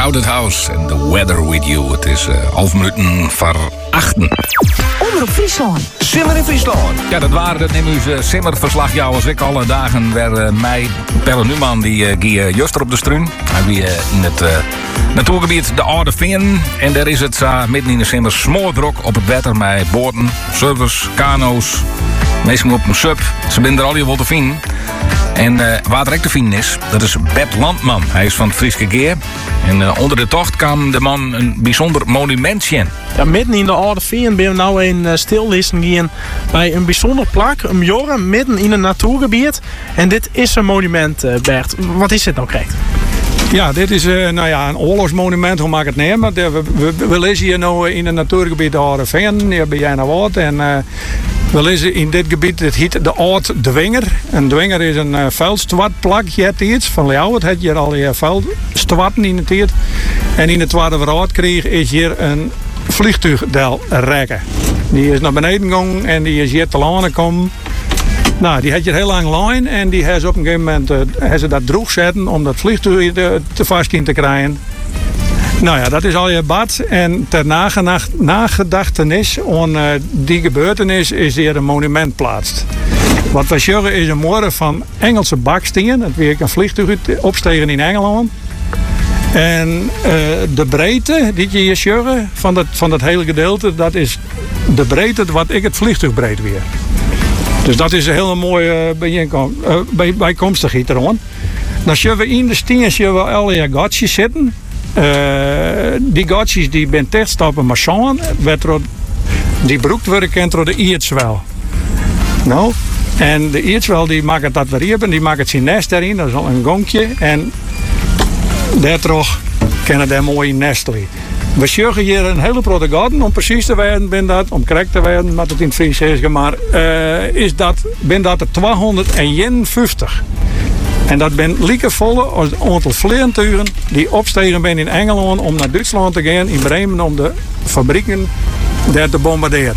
Crowded House en The Weather With You. Het is 7:30. Omroep Friesland. Simmer in Friesland. Ja, dat neem u simmerverslagjouwers. Ik alle dagen weer mij. Pelle Numan die gie juster op de struin. Hij wie in het natuurgebied de Oude Veen. En daar is het midden in de simmer smoordrok op het water met boten, surfers, kano's. Meestal op een sub. Ze zijn er al hier wel te vinden. En waar er ook te vinden is, dat is Bert Landman. Hij is van het Frieske Geer. En onder de tocht kwam de man een bijzonder monumentje. Ja, midden in de Oude Veen ben we nou een stillisten gaan bij een bijzonder plak, een jorren, midden in een natuurgebied. En dit is een monument, Bert. Wat is dit nou, correct? Ja, dit is een oorlogsmonument, hoe maak ik het nemen? We lezen hier nu in het natuurgebied de Oude Veen, hier bij Jana Woord. En we lezen in dit gebied, het heet de Oud Dwinger. Een dwinger is een veldstwartplak, je hebt iets van jou. Het had hier al je veldstwarten in het tijd. En in de Tweede Wereldkrieg is hier een vliegtuigdel rekken. Die is naar beneden gegaan en die is hier te landen gekomen. Nou, die had hier heel lang lijn en die heeft op een gegeven moment ze dat droeg zetten om dat vliegtuig te vast in te krijgen. Nou ja, dat is al je bad. En ter nagedachtenis aan die gebeurtenis is hier een monument geplaatst. Wat we zeggen is een morgen van Engelse baksteen. Het weer een vliegtuig opstegen in Engeland. En de breedte die je hier zeggen van dat hele gedeelte, dat is de breedte wat ik het vliegtuig breed weer. Dus dat is een hele mooie bijkomstigheid erom. Dan zullen we in de steen zullen we alle gatjes zitten. Die gatjes die ben tegenstappen maar zo'n. Die broekt worden kent door de iertswel. Nou, en de iertswel die maakt dat weer en die maakt zijn nest erin. Dat is al een gonkje. En daardoor kunnen daar mooi nesten. We zorgen hier een hele grote garden om precies te werden, om correct te werden, wat het in het Fries is, maar ben dat er 251. En dat ben liekevolle als het aantal vliegtuigen die opstegen ben in Engeland om naar Duitsland te gaan, in Bremen om de fabrieken daar te bombarderen.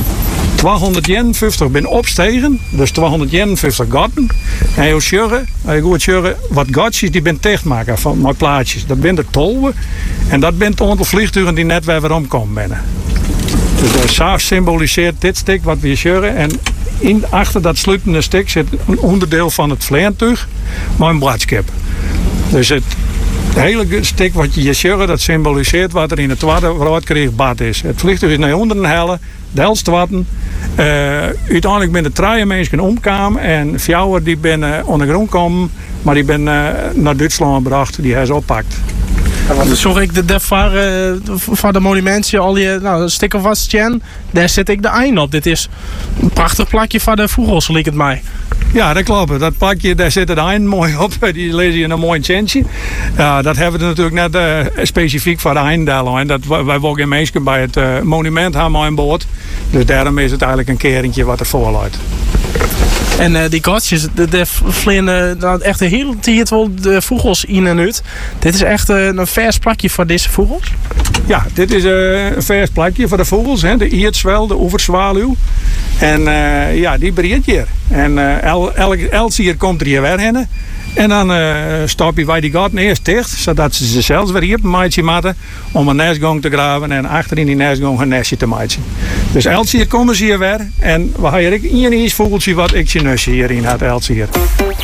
251 ben opstegen, dus 251 gaten. En je goed zeggen, wat gatjes die ben dichtmaken van mijn plaatjes. Dat ben de tolven en dat ben het aantal vliegtuigen die net weer omkomen binnen. Dus dat symboliseert dit stuk wat we zeggen. En achter dat sluitende stuk zit een onderdeel van het vliegtuig, maar een bladskip. Dus het hele stuk wat je zegt, dat symboliseert wat er in de Tweede Wereldkrieg bad is. Het vliegtuig is naar onder een helle, de helstwatten. Uiteindelijk ben de 3 mensen omgekomen en 4 die ben ondergrond komen, maar die ben naar Duitsland gebracht, die hij ze oppakt. Dus zorg ik van de monumentje al je stikken vast, Jen. Daar zit ik de eind op. Dit is een prachtig plakje van de vogels, lijkt het mij. Ja, dat klopt. Dat plakje, daar zit het eind mooi op. Die lezen je in een mooi tentje. Ja, dat hebben we natuurlijk net specifiek voor de einddelen. Wij wogen in Meesken bij het monument hebben aan boord. Dus daarom is het eigenlijk een keringje wat er voorluidt. En die gatjes, de vliegen echt de hele tijd wel de vogels in en uit. Dit is echt een vers plakje voor deze vogels? Ja, dit is een vers plakje voor de vogels. Hè. De iertswel, de oeverzwaluw. En die breedt hier. En elk hier komt er hier weer heen. En dan stoppen wij die gaten eerst dicht, zodat ze zelfs weer hier op een maatje maken om een nestgang te graven en achterin die nestgang een nestje te maken. Dus elke hier komen ze hier weer en we hebben hier één vogeltje wat ik zijn nestje hierin had, elke hier.